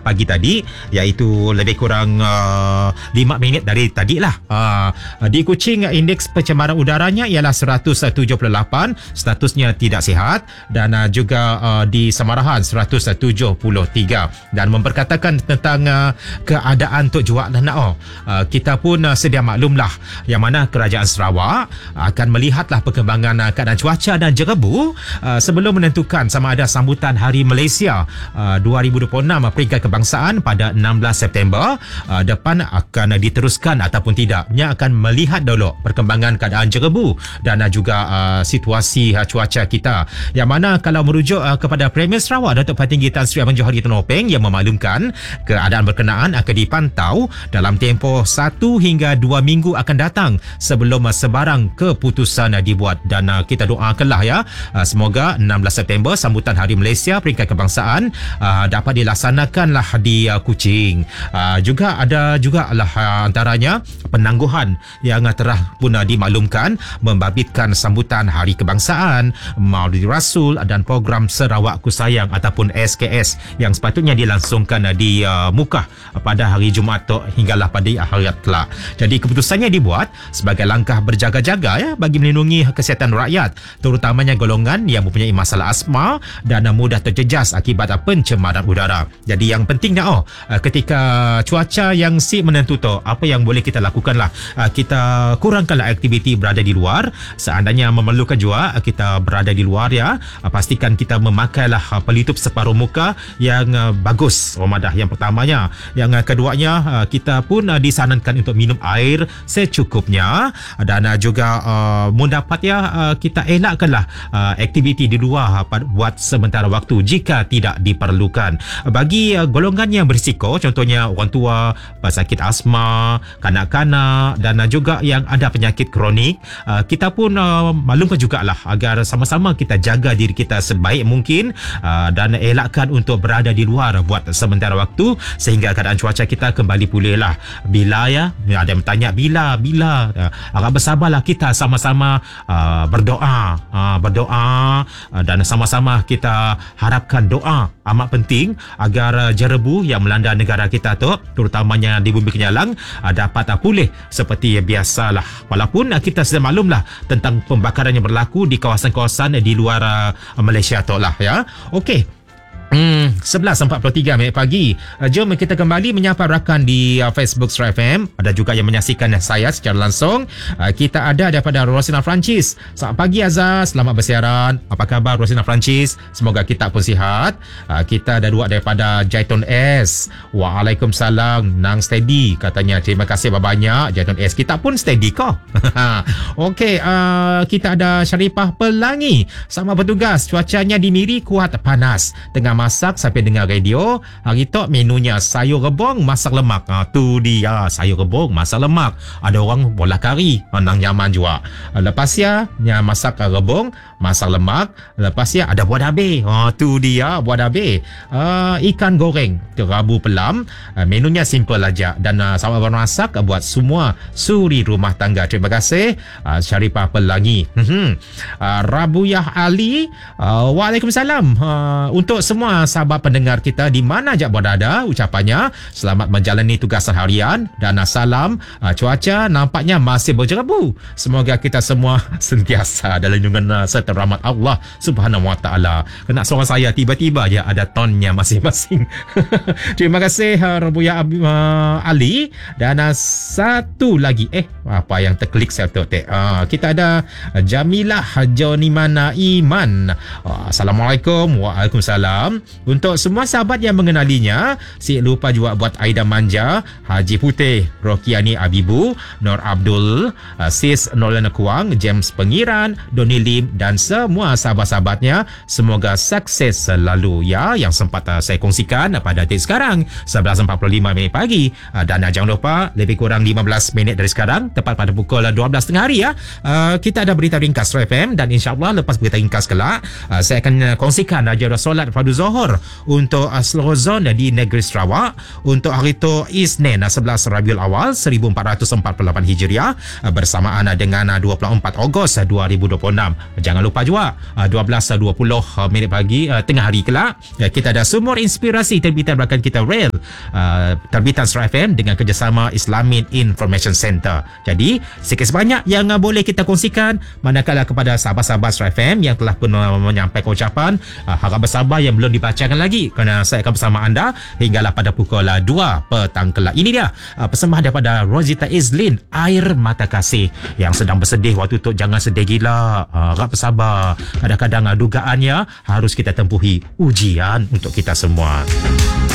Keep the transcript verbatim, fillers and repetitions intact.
pagi tadi, iaitu lebih kurang uh, lima minit dari tadi lah. Uh, di Kuching, indeks pencemaran udaranya ialah seratus tujuh puluh lapan, statusnya tidak sihat, dan uh, juga uh, di Samarahan seratus tujuh puluh tiga. Dan memperkatakan tentang uh, keadaan Tok Juak dan Nao, uh, kita pun uh, sedia maklumlah yang mana Kerajaan Sarawak akan melihatlah perkembangan uh, keadaan cuaca dan jerebu uh, sebelum menentukan sama ada sambutan Hari Malaysia uh, dua ribu dua puluh enam Peringkat Kebangsaan pada enam belas September uh, depan akan diteruskan ataupun tidak. Ia akan melihat dulu perkembangan keadaan jerebu dan uh, juga uh, situasi uh, cuaca kita. Yang mana kalau merujuk uh, kepada Premier Sarawak Datuk Patinggi Tan Sri Abang Johari Tun Openg yang memaklumkan keadaan berkenaan akan dipantau dalam tempoh satu hingga dua minggu akan datang sebelum uh, sebarang keputusan uh, dibuat. Dan uh, kita doakanlah ya, uh, semoga enam belas September sambutan Hari Malaysia Peringkat Kebangsaan uh, dapat dilaksanakanlah di uh, Kuching. Uh, juga ada juga lah uh, antaranya penangguhan yang uh, telah pun uh, dimaklumkan membabitkan sambutan Hari Kebangsaan, Maulid Rasul dan program Sarawak Ku Sayang ataupun S K S yang sepatutnya dilangsungkan uh, di uh, Mukah pada hari Jumaat tu hinggalah pada akhirat kelak. Jadi keputusannya dibuat sebagai langkah berjaga-jaga ya bagi melindungi kesihatan rakyat, terutamanya golongan yang mempunyai masalah asma dan uh, mudah terjejas akibat uh, pencemaran udara. Jadi yang pentingnya oh uh, ketika cuaca yang si menentu tu, apa yang boleh kita lakukanlah, uh, kita kurangkanlah aktiviti berada di luar. Seandainya memerlukan juga uh, kita berada di luar ya, uh, pastikan kita memakailah uh, pelitup separuh muka yang uh, bagus, Ramadah yang pertamanya. Yang uh, keduanya uh, kita pun uh, disarankan untuk minum air secukupnya, dan uh, juga uh, mendapat ya uh, kita elakkanlah uh, aktiviti di luar uh, buat sementara waktu jika tidak diperlukan. Bagi uh, golongan yang berisiko, contohnya orang tua, pesakit asma, kanak-kanak dan uh, juga yang ada penyakit kronik, uh, kita pun uh, maklumkan jugalah agar sama-sama kita jaga diri kita sebaik mungkin uh, dan elakkan untuk berada di luar buat sementara waktu sehingga keadaan cuaca kita kembali pulih lah. Bila ya, ada yang bertanya bila, bila uh, agak bersabarlah, kita sama-sama uh, berdoa, uh, berdoa uh, dan sama-sama kita harapkan doa amat penting agar uh, jerebu yang melanda negara kita tu, terutamanya di Bumi Kenyalang, uh, dapat uh, pulih seperti biasalah. Walaupun uh, kita sudah maklumlah tentang pembakaran yang berlaku di kawasan-kawasan uh, di luar uh, Malaysia tu lah ya. Okey. Hmm, sebelas empat puluh tiga minit pagi. Uh, jom kita kembali menyapa rakan di uh, Facebook Star F M. Ada juga yang menyaksikan saya secara langsung. Uh, kita ada daripada Rosina Francis. Selamat pagi Azaz, selamat bersiaran. Apa khabar Rosina Francis? Semoga kita pun sihat. Uh, kita ada dua daripada Jaiton S. Waalaikumsalam, nang steady katanya. Terima kasih banyak Jaiton S. Kita pun steady kok. Okey, uh, kita ada Syarifah Pelangi. Selamat bertugas. Cuacanya di Miri kuat panas. Tengah masak sampai dengar radio. Hari tu menunya sayur rebung masak lemak. Ha, tu dia, sayur rebung masak lemak. Ada orang bola kari, nang nyaman juga. Lepas ya, nya masak rebung masak lemak. Lepas ya ada buah dabe. Ha, tu dia buah dabe. Uh, ikan goreng terabu pelam. Uh, menunya simple aja dan uh, sama bermasak uh, buat semua suri rumah tangga. Terima kasih uh, Syarifah Pelangi. uh, Rabuyah Ali. Uh, Waalaikumsalam. Uh, untuk semua sahabat pendengar kita di mana aja berada, ucapannya selamat menjalani tugasan harian dan salam. uh, cuaca nampaknya masih berjerebu. Semoga kita semua sentiasa dalam lindungan uh, serta rahmat Allah Subhanahu Wa Taala. Kena seorang saya tiba-tiba je ada tonnya masing-masing. Terima kasih uh, Rabuya uh, Ali. Dan uh, satu lagi eh apa yang terklik saya tu uh, kita ada uh, Jamilah Jonimana Iman. uh, Assalamualaikum. Waalaikumsalam. Untuk semua sahabat yang mengenalinya, si lupa juga buat Aida Manja, Haji Putih, Rokiani Abibu, Nur Abdul, uh, Sis Nolan Kuang, James Pengiran, Doni Lim dan semua sahabat-sahabatnya. Semoga sukses selalu ya, yang sempat uh, saya kongsikan pada detik sekarang sebelas empat puluh lima minit pagi. Uh, dan uh, jangan lupa lebih kurang lima belas minit dari sekarang tepat pada pukul dua belas tengah hari ya, uh, kita ada berita ringkas Star F M. Dan insyaAllah lepas berita ringkas kelak, uh, saya akan uh, kongsikan ajaran solat fardu Zohor untuk uh, seluruh zon di negeri Sarawak untuk hari itu Isnin sebelas Rabiul Awal seribu empat ratus empat puluh lapan Hijriah uh, bersamaan uh, dengan uh, dua puluh empat Ogos uh, dua ribu dua puluh enam. Jangan lupa juga uh, dua belas dua puluh uh, minit pagi uh, tengah hari kelak uh, kita ada sumur inspirasi terbitan belakang kita Rail uh, terbitan Star F M dengan kerjasama Islamin Information Center. Jadi sikit sebanyak yang uh, boleh kita kongsikan, manakala kepada sahabat-sahabat Star F M yang telah pun uh, menyampaikan ucapan, uh, harap bersabar yang belum dibacakan lagi, kerana saya akan bersama anda hinggalah pada pukul uh, dua petang kelak. Ini dia uh, persembahan daripada Rosita Izlin, Air Mata Kasih. Yang sedang bersedih waktu tu, jangan sedih gila, uh, harap bersabar. Kadang-kadang uh, dugaannya harus kita tempuhi ujian untuk kita semua.